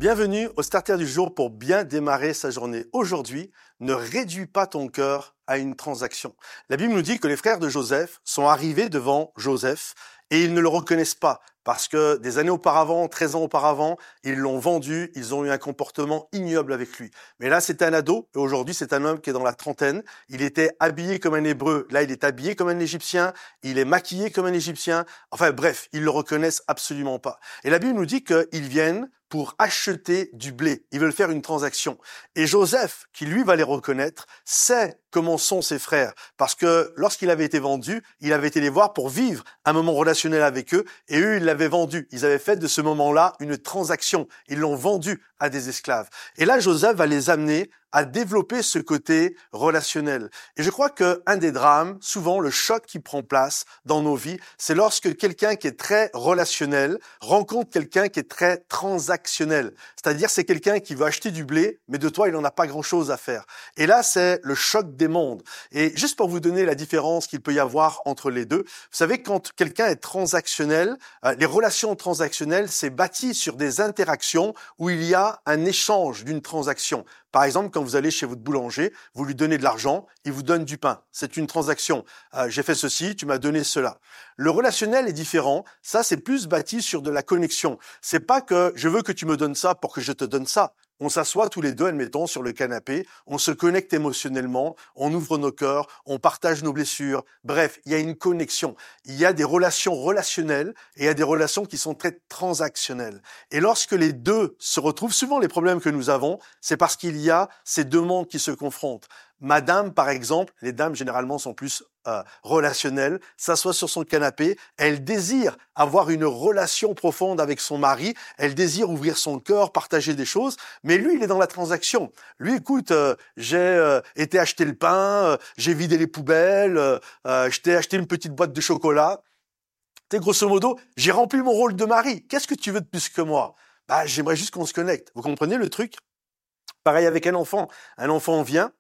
Bienvenue au Starter du jour pour bien démarrer sa journée. Aujourd'hui, ne réduis pas ton cœur à une transaction. La Bible nous dit que les frères de Joseph sont arrivés devant Joseph et ils ne le reconnaissent pas parce que des années auparavant, 13 ans auparavant, ils l'ont vendu, ils ont eu un comportement ignoble avec lui. Mais là, c'était un ado et aujourd'hui, c'est un homme qui est dans la trentaine. Il était habillé comme un Hébreu, là, il est habillé comme un Égyptien, il est maquillé comme un Égyptien. Enfin bref, ils le reconnaissent absolument pas. Et la Bible nous dit qu'ils viennent pour acheter du blé. Ils veulent faire une transaction. Et Joseph, qui lui va les reconnaître, sait comment sont ses frères. Parce que lorsqu'il avait été vendu, il avait été les voir pour vivre un moment relationnel avec eux. Et eux, ils l'avaient vendu. Ils avaient fait de ce moment-là une transaction. Ils l'ont vendu à des esclaves. Et là, Joseph va les amener à développer ce côté relationnel. Et je crois qu'un des drames, souvent le choc qui prend place dans nos vies, c'est lorsque quelqu'un qui est très relationnel rencontre quelqu'un qui est très transactionnel. C'est-à-dire c'est quelqu'un qui veut acheter du blé, mais de toi, il n'en a pas grand-chose à faire. Et là, c'est le choc des mondes. Et juste pour vous donner la différence qu'il peut y avoir entre les deux, vous savez, quand quelqu'un est transactionnel, les relations transactionnelles, c'est bâti sur des interactions où il y a un échange d'une transaction. Par exemple, quand vous allez chez votre boulanger, vous lui donnez de l'argent, il vous donne du pain. C'est une transaction. J'ai fait ceci, tu m'as donné cela. Le relationnel est différent. Ça, c'est plus bâti sur de la connexion. C'est pas que je veux que tu me donnes ça pour que je te donne ça. On s'assoit tous les deux, admettons, sur le canapé, on se connecte émotionnellement, on ouvre nos cœurs, on partage nos blessures. Bref, il y a une connexion. Il y a des relations relationnelles et il y a des relations qui sont très transactionnelles. Et lorsque les deux se retrouvent, souvent les problèmes que nous avons, c'est parce qu'il y a ces deux mondes qui se confrontent. Madame, par exemple, les dames généralement sont plus relationnelles, s'assoit sur son canapé, elle désire avoir une relation profonde avec son mari, elle désire ouvrir son cœur, partager des choses, mais lui, il est dans la transaction. Lui, écoute, j'ai été acheter le pain, j'ai vidé les poubelles, je t'ai acheté une petite boîte de chocolat. Tu sais, grosso modo, j'ai rempli mon rôle de mari. Qu'est-ce que tu veux de plus que moi? J'aimerais juste qu'on se connecte. Vous comprenez le truc? Pareil avec un enfant. Un enfant vient,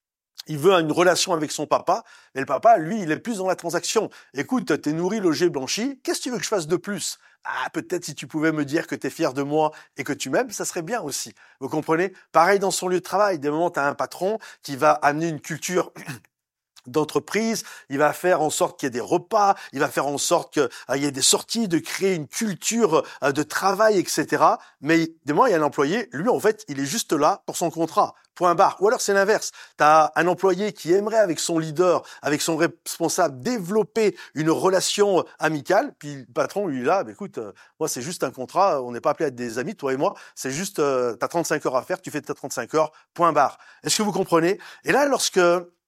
il veut une relation avec son papa, mais le papa, lui, il est plus dans la transaction. Écoute, t'es nourri, logé, blanchi, qu'est-ce que tu veux que je fasse de plus? Peut-être si tu pouvais me dire que t'es fier de moi et que tu m'aimes, ça serait bien aussi. Vous comprenez? Pareil dans son lieu de travail. Des moments, t'as un patron qui va amener une culture d'entreprise, il va faire en sorte qu'il y ait des repas, il va faire en sorte qu'il y ait des sorties, de créer une culture de travail, etc. Mais demain, il y a un employé, lui, en fait, il est juste là pour son contrat. Point barre. Ou alors c'est l'inverse. Tu as un employé qui aimerait avec son leader, avec son responsable, développer une relation amicale. Puis le patron, lui, là, écoute, moi c'est juste un contrat, on n'est pas appelé à être des amis, toi et moi. C'est juste, t'as 35 heures à faire, tu fais tes 35 heures, point barre. Est-ce que vous comprenez? Et là, lorsque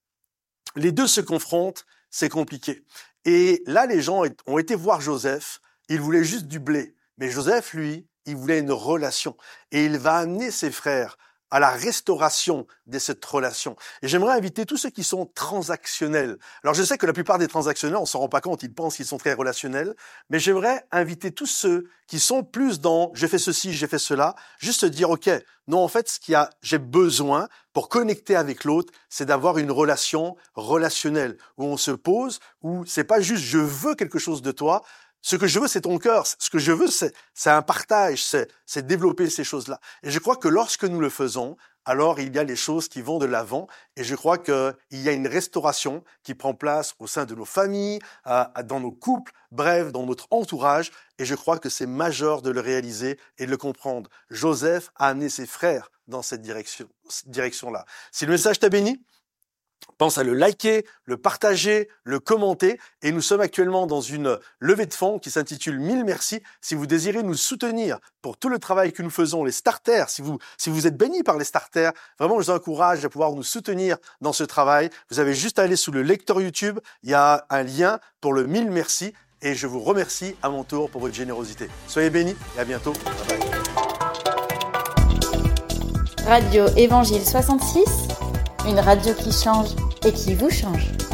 les deux se confrontent, c'est compliqué. Et là, les gens ont été voir Joseph, ils voulaient juste du blé. Mais Joseph, lui, il voulait une relation. Et il va amener ses frères à la restauration de cette relation. Et j'aimerais inviter tous ceux qui sont transactionnels. Alors je sais que la plupart des transactionnels, on s'en rend pas compte, ils pensent qu'ils sont très relationnels, mais j'aimerais inviter tous ceux qui sont plus dans « j'ai fait ceci, j'ai fait cela », juste dire « ok, non, en fait, j'ai besoin pour connecter avec l'autre, c'est d'avoir une relation relationnelle, où on se pose, où c'est pas juste « je veux quelque chose de toi », ce que je veux, c'est ton cœur. Ce que je veux, c'est un partage, c'est développer ces choses-là. Et je crois que lorsque nous le faisons, alors il y a les choses qui vont de l'avant. Et je crois qu'il y a une restauration qui prend place au sein de nos familles, dans nos couples, bref, dans notre entourage. Et je crois que c'est majeur de le réaliser et de le comprendre. Joseph a amené ses frères dans cette direction-là. Si le message t'a béni, pense à le liker, le partager, le commenter. Et nous sommes actuellement dans une levée de fonds qui s'intitule 1000 merci. Si vous désirez nous soutenir pour tout le travail que nous faisons, les starters, si vous êtes bénis par les starters, vraiment, je vous encourage à pouvoir nous soutenir dans ce travail. Vous avez juste à aller sous le lecteur YouTube. Il y a un lien pour le 1000 merci. Et je vous remercie à mon tour pour votre générosité. Soyez bénis et à bientôt. Bye bye. Radio Évangile 66, une radio qui change et qui vous change.